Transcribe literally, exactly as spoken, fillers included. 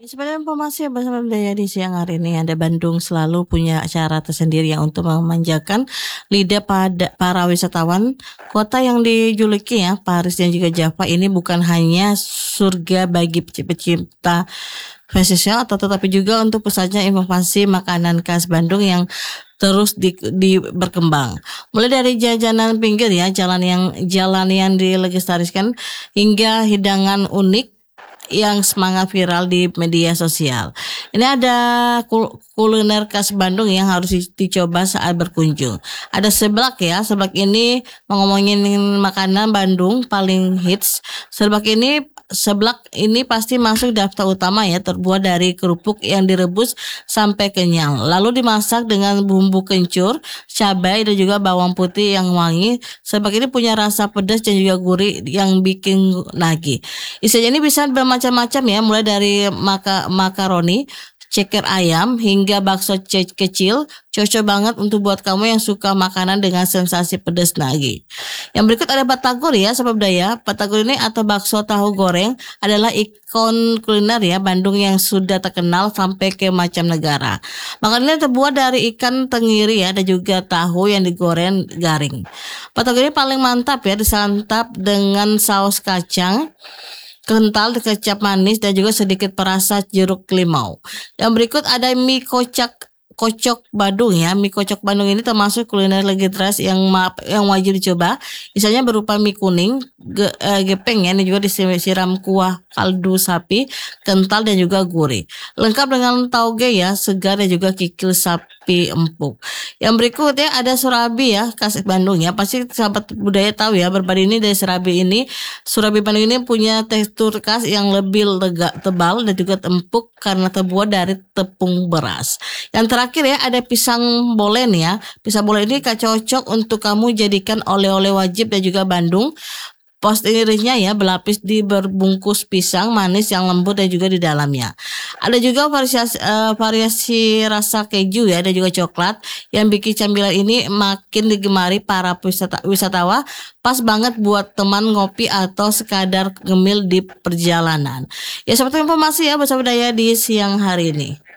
Sebenarnya informasi yang bersama budaya di siang hari ini ada Bandung selalu punya cara tersendiri ya untuk memanjakan lidah pada para wisatawan. Kota yang dijuluki ya Paris dan juga Java ini bukan hanya surga bagi pecinta festival atau tetapi juga untuk pusatnya inovasi makanan khas Bandung yang terus di, di berkembang. Mulai dari jajanan pinggir ya, jalan yang jalan yang dilegislasikan hingga hidangan unik yang semangat viral di media sosial. Ini ada kul- kuliner khas Bandung yang harus di- dicoba saat berkunjung. Ada seblak ya, seblak ini ngomongin makanan Bandung paling hits. Seblak ini seblak ini pasti masuk daftar utama ya, terbuat dari kerupuk yang direbus sampai kenyang. Lalu dimasak dengan bumbu kencur, cabai dan juga bawang putih yang wangi. Seblak ini punya rasa pedas dan juga gurih yang bikin nagih. Isinya ini bisa bermacam-macam ya, mulai dari maka makaroni, ceker ayam hingga bakso ce- kecil. Cocok banget untuk buat kamu yang suka makanan dengan sensasi pedas nagih. Yang berikut ada batagor ya sobat budaya. Batagor ini atau bakso tahu goreng adalah ikon kuliner ya Bandung yang sudah terkenal sampai ke macam negara. Makanan ini terbuat dari ikan tenggiri ya dan juga tahu yang digoreng garing. Batagor ini paling mantap ya disantap dengan saus kacang kental, kecap manis dan juga sedikit perasa jeruk limau. Yang berikut ada mie kocak kocok Bandung ya. Mie kocok Bandung ini termasuk kuliner legendaris yang ma- yang wajib dicoba. Misalnya berupa mie kuning, ge, eh, gepeng ya, ini juga disiram kuah kaldu sapi, kental dan juga gurih. Lengkap dengan tauge ya, segar dan juga kikil sapi empuk. Yang berikutnya ada surabi ya, khas Bandung ya. Pasti sahabat budaya tahu ya, berbeda ini dari surabi ini. Surabi Bandung ini punya tekstur khas yang lebih lega, tebal dan juga empuk karena terbuat dari tepung beras. Yang terakhir ya ada pisang bolen ya. Pisang bolen ini cocok untuk kamu jadikan oleh-oleh wajib dan juga Bandung. Post irisnya ya berlapis di berbungkus pisang manis yang lembut dan juga di dalamnya. Ada juga variasi eh, variasi rasa keju ya, ada juga coklat yang bikin camilan ini makin digemari para wisata, wisatawan. Pas banget buat teman ngopi atau sekadar ngemil di perjalanan. Ya seperti informasi ya bersama budaya di siang hari ini.